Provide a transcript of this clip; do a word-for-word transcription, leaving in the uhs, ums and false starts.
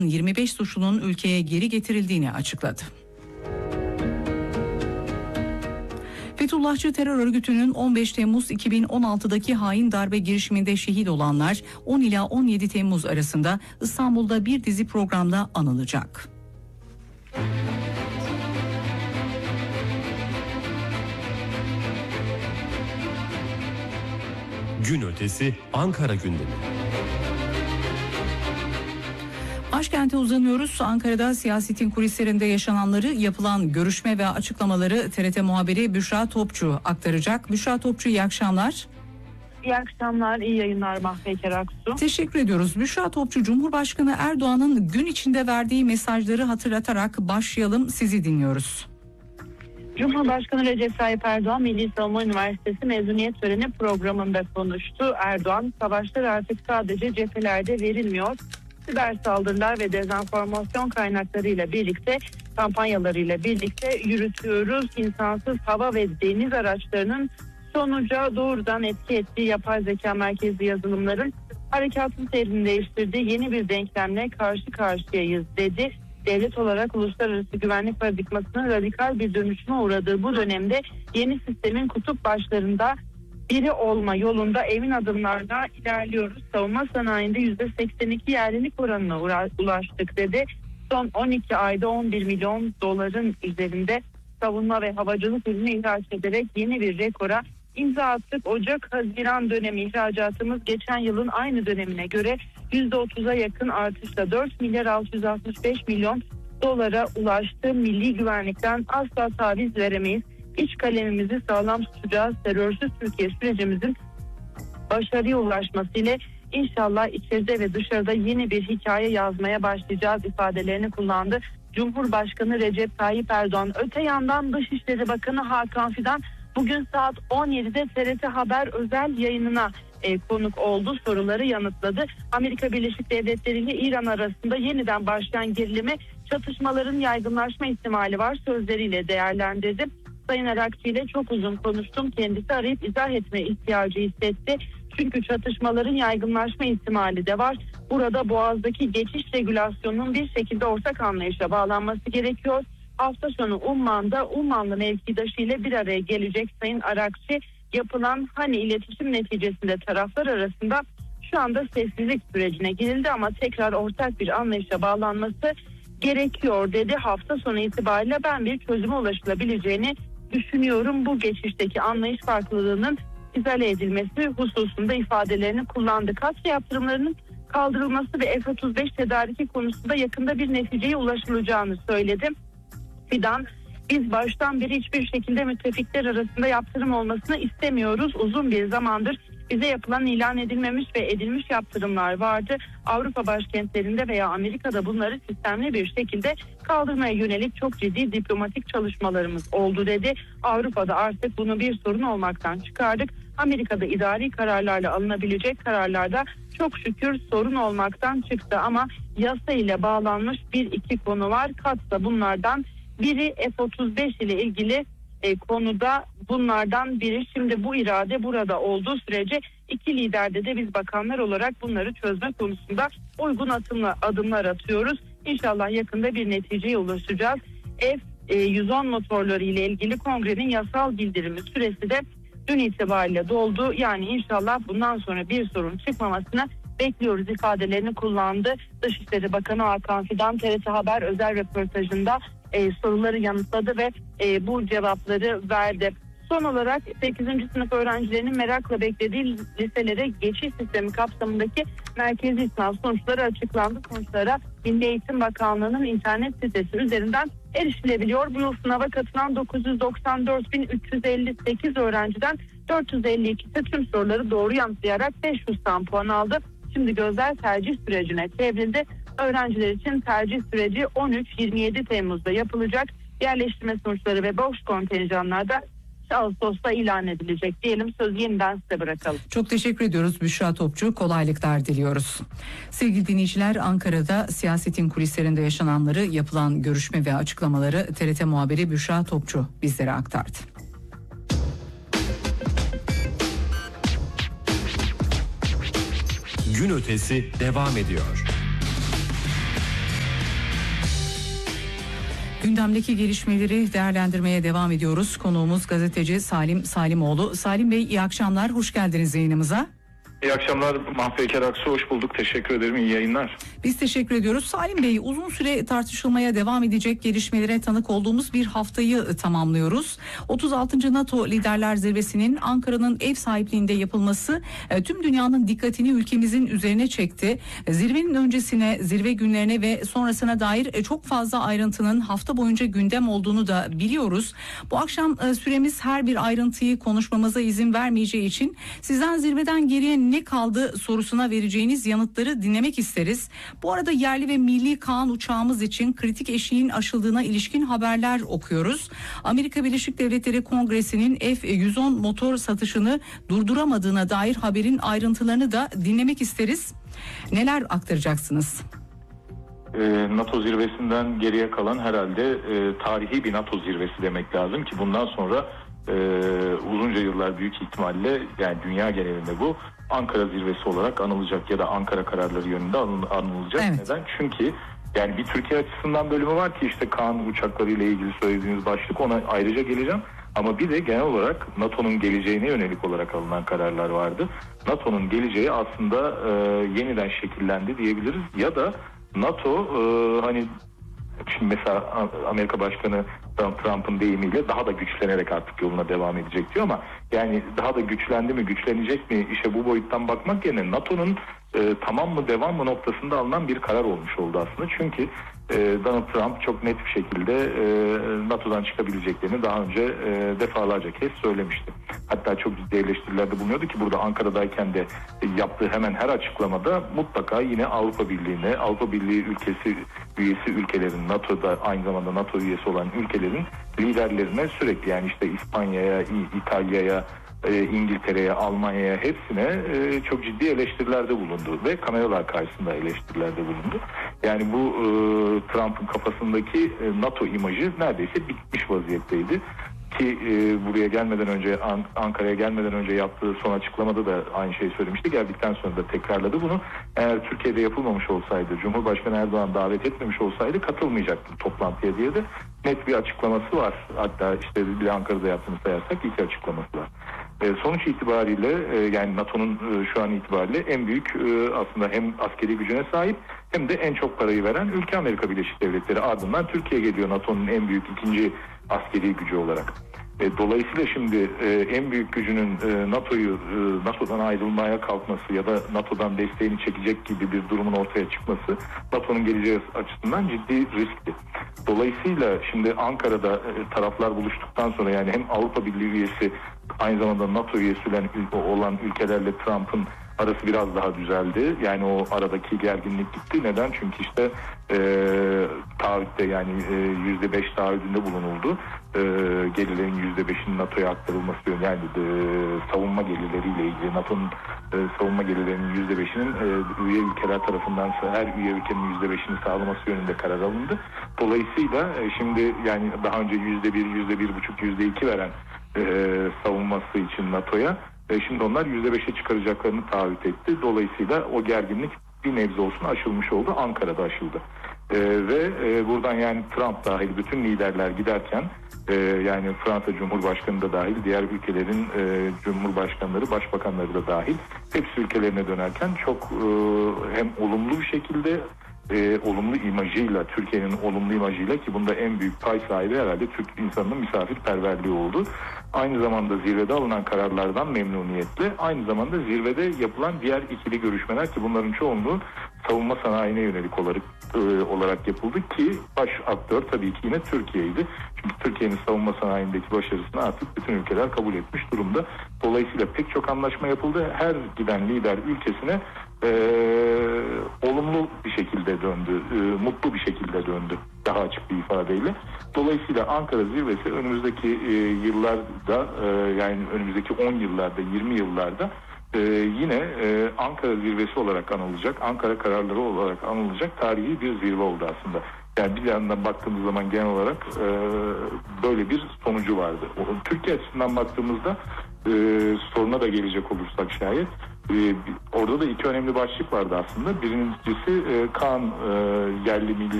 yirmi beş suçlunun ülkeye geri getirildiğini açıkladı. Fethullahçı terör örgütünün on beş Temmuz iki bin on altıdaki hain darbe girişiminde şehit olanlar on ila on yedi Temmuz arasında İstanbul'da bir dizi programda anılacak. Gün ötesi Ankara gündemi. Başkente uzanıyoruz. Ankara'da siyasetin kulislerinde yaşananları, yapılan görüşme ve açıklamaları T R T muhabiri Büşra Topçu aktaracak. Büşra Topçu, iyi akşamlar. İyi akşamlar, iyi yayınlar Mahpeyker Aksu. Teşekkür ediyoruz. Büşra Topçu, Cumhurbaşkanı Erdoğan'ın gün içinde verdiği mesajları hatırlatarak başlayalım. Sizi dinliyoruz. Cumhurbaşkanı Recep Tayyip Erdoğan Milli Savunma Üniversitesi mezuniyet töreni programında konuştu. Erdoğan, savaşlar artık sadece cephelerde verilmiyor. Siber saldırılar ve dezenformasyon kaynaklarıyla birlikte, kampanyalarıyla birlikte yürütüyoruz. İnsansız hava ve deniz araçlarının sonuca doğrudan etki ettiği yapay zeka merkezli yazılımların harekatın seyrini değiştirdiği yeni bir denklemle karşı karşıyayız dedi. Devlet olarak uluslararası güvenlik paradigmasının radikal bir dönüşüme uğradığı bu dönemde yeni sistemin kutup başlarında biri olma yolunda emin adımlarla ilerliyoruz. Savunma sanayinde yüzde seksen iki yerlilik oranına ulaştık dedi. Son on iki ayda on bir milyon doların üzerinde savunma ve havacılık ürünü ihraç ederek yeni bir rekora imza attık. Ocak-Haziran dönemi ihracatımız geçen yılın aynı dönemine göre yüzde otuza yakın artışla dört milyar altı yüz altmış beş milyon dolara ulaştı. Milli güvenlikten asla taviz veremeyiz. İç kalemimizi sağlam tutacağız. Terörsüz Türkiye sürecimizin başarıya ulaşması ile inşallah içeride ve dışarıda yeni bir hikaye yazmaya başlayacağız ifadelerini kullandı Cumhurbaşkanı Recep Tayyip Erdoğan. Öte yandan Dışişleri Bakanı Hakan Fidan bugün saat on yedide T R T Haber özel yayınına e, konuk oldu, soruları yanıtladı. Amerika Birleşik Devletleri ile İran arasında yeniden başlayan gerilimi, çatışmaların yaygınlaşma ihtimali var sözleriyle değerlendirdi. Sayın Arakçı ile çok uzun konuştum. Kendisi arayıp izah etme ihtiyacı hissetti. Çünkü çatışmaların yaygınlaşma ihtimali de var. Burada Boğaz'daki geçiş regülasyonunun bir şekilde ortak anlayışa bağlanması gerekiyor. Hafta sonu Umman'da Ummanlı mevkidaşı ile bir araya gelecek Sayın Arakçı. Yapılan hani iletişim neticesinde taraflar arasında şu anda sessizlik sürecine girildi ama tekrar ortak bir anlayışa bağlanması gerekiyor dedi. Hafta sonu itibariyle ben bir çözüme ulaşılabileceğini düşünüyorum. Bu geçişteki anlayış farklılığının izale edilmesi hususunda ifadelerini kullandı. Kaçlı yaptırımlarının kaldırılması ve F otuz beş tedariki konusunda yakında bir neticeye ulaşılacağını söyledi. Fidan, biz baştan beri hiçbir şekilde müttefikler arasında yaptırım olmasını istemiyoruz. Uzun bir zamandır bize yapılan ilan edilmemiş ve edilmiş yaptırımlar vardı. Avrupa başkentlerinde veya Amerika'da bunları sistemli bir şekilde kaldırmaya yönelik çok ciddi diplomatik çalışmalarımız oldu dedi. Avrupa'da artık bunu bir sorun olmaktan çıkardık. Amerika'da idari kararlarla alınabilecek kararlarda çok şükür sorun olmaktan çıktı ama yasa ile bağlanmış bir iki konu var. Katsa bunlardan biri. F otuz beş ile ilgili e, konuda bunlardan biri. Şimdi bu irade burada olduğu sürece iki liderde de biz bakanlar olarak bunları çözme konusunda uygun atımla, adımlar atıyoruz. İnşallah yakında bir neticeye ulaşacağız. F yüz on motorları ile ilgili kongrenin yasal bildirimi süresi de dün itibariyle doldu. Yani inşallah bundan sonra bir sorun çıkmamasına bekliyoruz ifadelerini kullandı. Dışişleri Bakanı Hakan Fidan T R T Haber özel röportajında e, soruları yanıtladı ve e, bu cevapları verdi. Son olarak sekizinci sınıf öğrencilerinin merakla beklediği liselere geçiş sistemi kapsamındaki merkezi sınav sonuçları açıklandı. Sonuçlara Milli Eğitim Bakanlığı'nın internet sitesi üzerinden erişilebiliyor. Bu yıl sınava katılan dokuz yüz doksan dört bin üç yüz elli sekiz öğrenciden dört yüz elli ikisi tüm soruları doğru yanıtlayarak beş yüz tam puan aldı. Şimdi gözler tercih sürecine çevrildi. Öğrenciler için tercih süreci on üç yirmi yedi Temmuz'da yapılacak. Yerleştirme sonuçları ve boş kontenjanlarda Ağustos'ta ilan edilecek diyelim. Söz yeniden size bırakalım. Çok teşekkür ediyoruz Büşra Topçu. Kolaylıklar diliyoruz. Sevgili dinleyiciler, Ankara'da siyasetin kulislerinde yaşananları, yapılan görüşme ve açıklamaları T R T muhabiri Büşra Topçu bizlere aktardı. Gün ötesi devam ediyor. Gündemdeki gelişmeleri değerlendirmeye devam ediyoruz. Konuğumuz gazeteci Salim Salimoğlu. Salim Bey, iyi akşamlar, hoş geldiniz yayınımıza. İyi akşamlar Mahpeker Aksu, hoş bulduk. Teşekkür ederim. İyi yayınlar. Biz teşekkür ediyoruz. Salim Bey, uzun süre tartışılmaya devam edecek gelişmelere tanık olduğumuz bir haftayı tamamlıyoruz. otuz altıncı NATO Liderler Zirvesi'nin Ankara'nın ev sahipliğinde yapılması tüm dünyanın dikkatini ülkemizin üzerine çekti. Zirvenin öncesine, zirve günlerine ve sonrasına dair çok fazla ayrıntının hafta boyunca gündem olduğunu da biliyoruz. Bu akşam süremiz her bir ayrıntıyı konuşmamıza izin vermeyeceği için sizden zirveden geriye ne kaldı sorusuna vereceğiniz yanıtları dinlemek isteriz. Bu arada yerli ve milli Kaan uçağımız için kritik eşiğin aşıldığına ilişkin haberler okuyoruz. Amerika Birleşik Devletleri Kongresi'nin F yüz on motor satışını durduramadığına dair haberin ayrıntılarını da dinlemek isteriz. Neler aktaracaksınız? Ee, NATO zirvesinden geriye kalan herhalde e, tarihi bir NATO zirvesi demek lazım ki bundan sonra e, uzunca yıllar büyük ihtimalle, yani dünya genelinde bu Ankara zirvesi olarak anılacak ya da Ankara kararları yönünde anılacak. Evet. Neden? Çünkü yani bir Türkiye açısından bölümü var ki işte Kaan uçakları ile ilgili söylediğiniz başlık, ona ayrıca geleceğim. Ama bir de genel olarak NATO'nun geleceğine yönelik olarak alınan kararlar vardı. NATO'nun geleceği aslında e, yeniden şekillendi diyebiliriz ya da NATO e, hani şimdi mesela Amerika Başkanı Trump'ın deyimiyle daha da güçlenerek artık yoluna devam edecek diyor ama yani daha da güçlendi mi, güçlenecek mi, işte bu boyuttan bakmak yerine NATO'nun e, tamam mı devam mı noktasında alınan bir karar olmuş oldu aslında. Çünkü e, Donald Trump çok net bir şekilde e, NATO'dan çıkabileceklerini daha önce e, defalarca kez söylemişti. Hatta çok ciddi eleştirilerde bulunuyordu ki burada Ankara'dayken de yaptığı hemen her açıklamada mutlaka yine Avrupa Birliği'ne, Avrupa Birliği ülkesi üyesi ülkelerin, NATO'da aynı zamanda NATO üyesi olan ülkelerin liderlerine sürekli, yani işte İspanya'ya, İtalya'ya, İngiltere'ye, Almanya'ya, hepsine çok ciddi eleştirilerde bulundu ve kameralar karşısında eleştirilerde bulundu. Yani bu Trump'ın kafasındaki NATO imajı neredeyse bitmiş vaziyetteydi. Ki e, buraya gelmeden önce, An- Ankara'ya gelmeden önce yaptığı son açıklamada da aynı şeyi söylemişti. Geldikten sonra da tekrarladı bunu. Eğer Türkiye'de yapılmamış olsaydı, Cumhurbaşkanı Erdoğan davet etmemiş olsaydı katılmayacaktım toplantıya diye de net bir açıklaması var. Hatta işte bir Ankara'da yaptığını sayarsak iki açıklaması var. E, sonuç itibariyle e, yani NATO'nun e, şu an itibariyle en büyük e, aslında hem askeri gücüne sahip hem de en çok parayı veren ülke Amerika Birleşik Devletleri. Ardından Türkiye geliyor NATO'nun en büyük ikinci askeri gücü olarak. E, dolayısıyla şimdi e, en büyük gücünün e, NATO'yu e, NATO'dan ayrılmaya kalkması ya da NATO'dan desteğini çekecek gibi bir durumun ortaya çıkması NATO'nun geleceği açısından ciddi riskti. Dolayısıyla şimdi Ankara'da e, taraflar buluştuktan sonra, yani hem Avrupa Birliği üyesi aynı zamanda NATO üyesi olan ülkelerle Trump'ın arası biraz daha düzeldi. Yani o aradaki gerginlik gitti. Neden? Çünkü işte e, taahhütte, yani yüzde beş taahhüdünde bulunuldu. E, gelirlerin yüzde beşinin NATO'ya aktarılması yönünde, yani e, savunma gelirleriyle ilgili NATO'nun e, savunma gelirlerinin yüzde beşinin e, üye ülkeler tarafından her üye ülkenin yüzde beşini sağlaması yönünde karar alındı. Dolayısıyla e, şimdi yani daha önce yüzde bir, yüzde bir buçuk, yüzde iki veren e, savunması için NATO'ya, şimdi onlar yüzde beşe çıkaracaklarını taahhüt etti. Dolayısıyla o gerginlik bir nebze olsun aşılmış oldu. Ankara'da aşıldı. Ee, ve e, buradan yani Trump dahil bütün liderler giderken e, yani Fransa Cumhurbaşkanı da dahil, diğer ülkelerin e, cumhurbaşkanları, başbakanları da dahil hepsi ülkelerine dönerken çok e, hem olumlu bir şekilde e, olumlu imajıyla, Türkiye'nin olumlu imajıyla, ki bunda en büyük pay sahibi herhalde Türk insanının misafirperverliği oldu. Aynı zamanda zirvede alınan kararlardan memnuniyetle, aynı zamanda zirvede yapılan diğer ikili görüşmeler, ki bunların çoğunluğu savunma sanayine yönelik olarak e, olarak yapıldı ki baş aktör tabii ki yine Türkiye'ydi. Çünkü Türkiye'nin savunma sanayindeki başarısını artık bütün ülkeler kabul etmiş durumda. Dolayısıyla pek çok anlaşma yapıldı. Her giden lider ülkesine e, olumlu bir şekilde döndü, e, mutlu bir şekilde döndü. Daha açık bir ifadeyle. Dolayısıyla Ankara zirvesi önümüzdeki e, yıllarda e, yani önümüzdeki on yıllarda, yirmi yıllarda e, yine e, Ankara zirvesi olarak anılacak, Ankara kararları olarak anılacak tarihi bir zirve oldu aslında. Yani bir yandan baktığımız zaman genel olarak e, böyle bir sonucu vardı. O, Türkiye açısından baktığımızda e, soruna da gelecek olursak şayet, e, orada da iki önemli başlık vardı aslında. Birincisi e, Kaan e, yerli milli